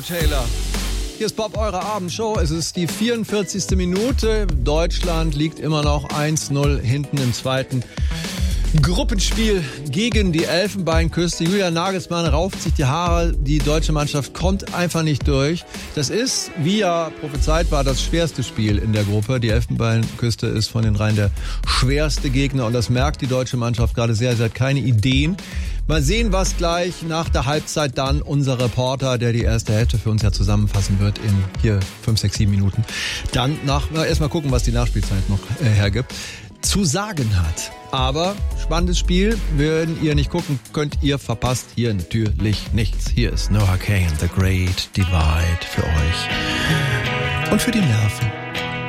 Joe Taylor. Hier ist Bob, eure Abendshow. Es ist die 44. Minute. Deutschland liegt immer noch 1-0 hinten im zweiten Gruppenspiel gegen die Elfenbeinküste. Julian Nagelsmann rauft sich die Haare. Die deutsche Mannschaft kommt einfach nicht durch. Das ist, wie ja prophezeit war, das schwerste Spiel in der Gruppe. Die Elfenbeinküste ist von den dreien der schwerste Gegner. Und das merkt die deutsche Mannschaft gerade sehr. Sie hat keine Ideen. Mal sehen, was gleich nach der Halbzeit dann unser Reporter, der die erste Hälfte für uns ja zusammenfassen wird in hier 5, 6, 7 Minuten, dann erstmal gucken, was die Nachspielzeit noch hergibt, zu sagen hat. Aber spannendes Spiel, wenn ihr nicht gucken könnt, ihr verpasst hier natürlich nichts. Hier ist Noah Kahan, The Great Divide für euch und für die Nerven.